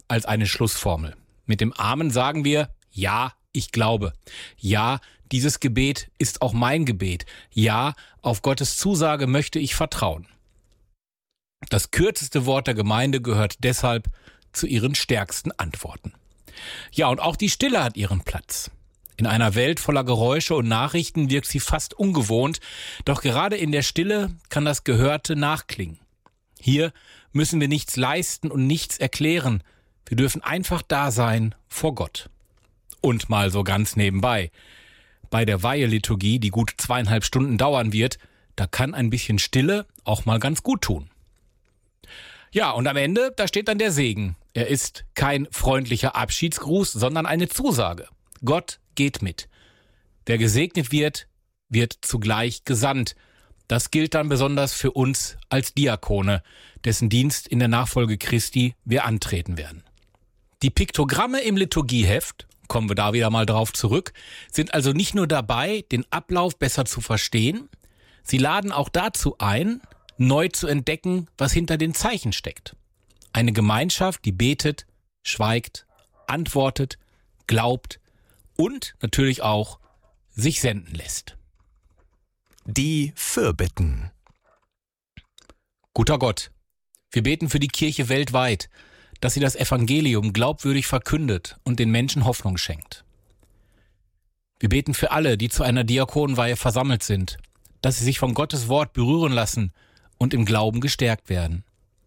als eine Schlussformel. Mit dem Amen sagen wir, ja, ich glaube. Ja, dieses Gebet ist auch mein Gebet. Ja, auf Gottes Zusage möchte ich vertrauen. Das kürzeste Wort der Gemeinde gehört deshalb zu ihren stärksten Antworten. Ja, und auch die Stille hat ihren Platz. In einer Welt voller Geräusche und Nachrichten wirkt sie fast ungewohnt, doch gerade in der Stille kann das Gehörte nachklingen. Hier müssen wir nichts leisten und nichts erklären. Wir dürfen einfach da sein vor Gott. Und mal so ganz nebenbei. Bei der Weiheliturgie, die gut 2,5 Stunden dauern wird, da kann ein bisschen Stille auch mal ganz gut tun. Ja, und am Ende, da steht dann der Segen. Er ist kein freundlicher Abschiedsgruß, sondern eine Zusage. Gott geht mit. Wer gesegnet wird, wird zugleich gesandt. Das gilt dann besonders für uns als Diakone, dessen Dienst in der Nachfolge Christi wir antreten werden. Die Piktogramme im Liturgieheft, kommen wir da wieder mal drauf zurück, sind also nicht nur dabei, den Ablauf besser zu verstehen, sie laden auch dazu ein, neu zu entdecken, was hinter den Zeichen steckt. Eine Gemeinschaft, die betet, schweigt, antwortet, glaubt und natürlich auch sich senden lässt. Die Fürbitten. Guter Gott, wir beten für die Kirche weltweit, dass sie das Evangelium glaubwürdig verkündet und den Menschen Hoffnung schenkt. Wir beten für alle, die zu einer Diakonenweihe versammelt sind, dass sie sich von Gottes Wort berühren lassen und im Glauben gestärkt werden.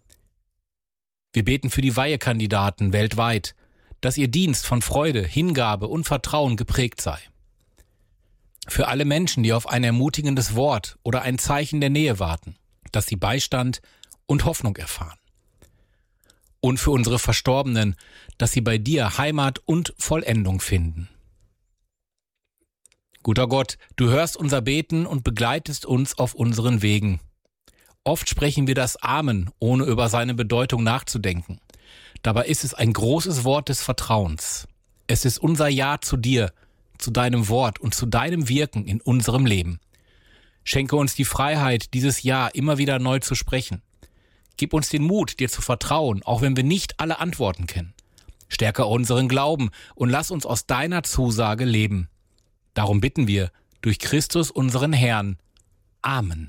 Wir beten für die Weihekandidaten weltweit, dass ihr Dienst von Freude, Hingabe und Vertrauen geprägt sei. Für alle Menschen, die auf ein ermutigendes Wort oder ein Zeichen der Nähe warten, dass sie Beistand und Hoffnung erfahren. Und für unsere Verstorbenen, dass sie bei dir Heimat und Vollendung finden. Guter Gott, du hörst unser Beten und begleitest uns auf unseren Wegen. Oft sprechen wir das Amen, ohne über seine Bedeutung nachzudenken. Dabei ist es ein großes Wort des Vertrauens. Es ist unser Ja zu dir, zu deinem Wort und zu deinem Wirken in unserem Leben. Schenke uns die Freiheit, dieses Ja immer wieder neu zu sprechen. Gib uns den Mut, dir zu vertrauen, auch wenn wir nicht alle Antworten kennen. Stärke unseren Glauben und lass uns aus deiner Zusage leben. Darum bitten wir durch Christus unseren Herrn. Amen.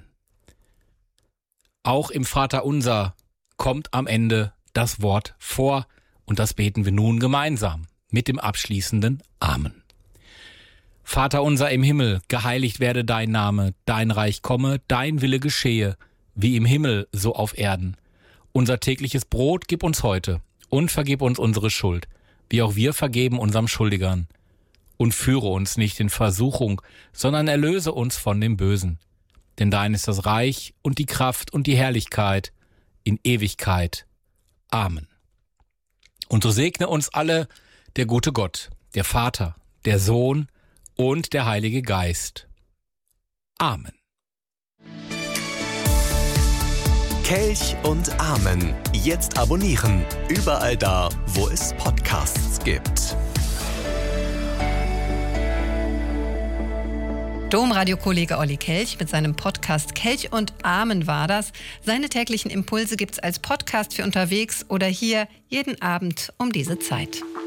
Auch im Vaterunser kommt am Ende das Wort vor und das beten wir nun gemeinsam mit dem abschließenden Amen. Vater unser im Himmel, geheiligt werde dein Name, dein Reich komme, dein Wille geschehe, wie im Himmel, so auf Erden. Unser tägliches Brot gib uns heute und vergib uns unsere Schuld, wie auch wir vergeben unserem Schuldigern. Und führe uns nicht in Versuchung, sondern erlöse uns von dem Bösen. Denn dein ist das Reich und die Kraft und die Herrlichkeit in Ewigkeit. Amen. Und so segne uns alle der gute Gott, der Vater, der Sohn und der Heilige Geist. Amen. Kelch und Amen. Jetzt abonnieren. Überall da, wo es Podcasts gibt. Domradiokollege Olli Kelch mit seinem Podcast Kelch und Amen war das. Seine täglichen Impulse gibt's als Podcast für unterwegs oder hier jeden Abend um diese Zeit.